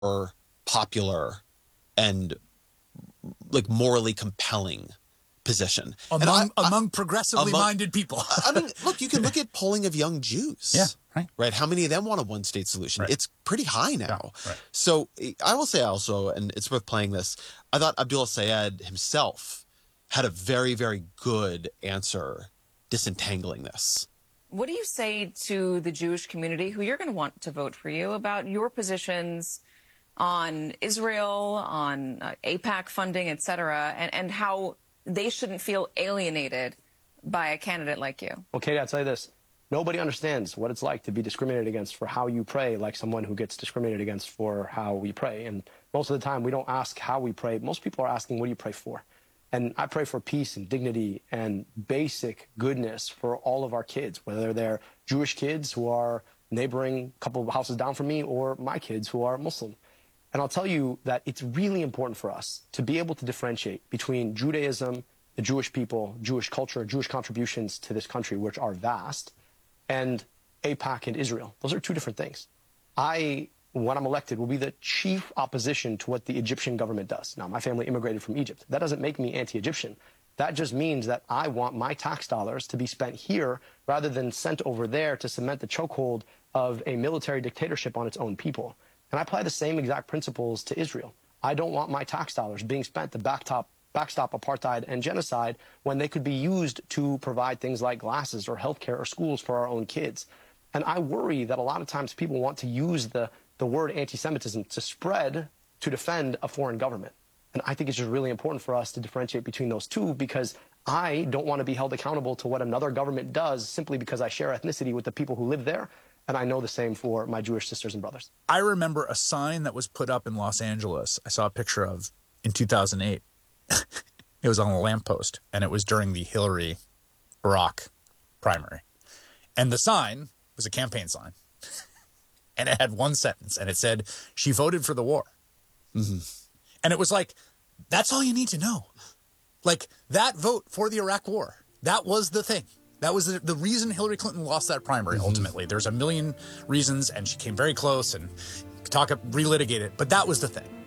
more popular and like morally compelling position among progressively minded people. I mean, look, you can look at polling of young Jews. Yeah, right. How many of them want a one-state solution? Right. It's pretty high now. Yeah, right. So I will say also, and it's worth playing this, I thought Abdullah Sayed himself had a very, very good answer disentangling this. What do you say to the Jewish community who you're going to want to vote for you about your positions on Israel, on AIPAC funding, et cetera, and how they shouldn't feel alienated by a candidate like you? Well, Katie, I'll tell you this. Nobody understands what it's like to be discriminated against for how you pray like someone who gets discriminated against for how we pray. And most of the time, we don't ask how we pray. Most people are asking, what do you pray for? And I pray for peace and dignity and basic goodness for all of our kids, whether they're Jewish kids who are neighboring a couple of houses down from me or my kids who are Muslim. And I'll tell you that it's really important for us to be able to differentiate between Judaism, the Jewish people, Jewish culture, Jewish contributions to this country, which are vast, and AIPAC and Israel. Those are two different things. When I'm elected, will be the chief opposition to what the Egyptian government does. Now, my family immigrated from Egypt. That doesn't make me anti-Egyptian. That just means that I want my tax dollars to be spent here rather than sent over there to cement the chokehold of a military dictatorship on its own people. And I apply the same exact principles to Israel. I don't want my tax dollars being spent to backstop apartheid and genocide when they could be used to provide things like glasses or healthcare or schools for our own kids. And I worry that a lot of times people want to use the word anti-Semitism to spread to defend a foreign government. And I think it's just really important for us to differentiate between those two, because I don't want to be held accountable to what another government does simply because I share ethnicity with the people who live there. And I know the same for my Jewish sisters and brothers. I remember a sign that was put up in Los Angeles. I saw a picture of in 2008. It was on a lamppost, and it was during the Hillary-Barack primary. And the sign was a campaign sign. And it had one sentence, and it said, "She voted for the war." Mm-hmm. And it was like, that's all you need to know. Like, that vote for the Iraq war, that was the thing. That was the reason Hillary Clinton lost that primary, ultimately. There's a million reasons, and she came very close, and relitigate it, but that was the thing.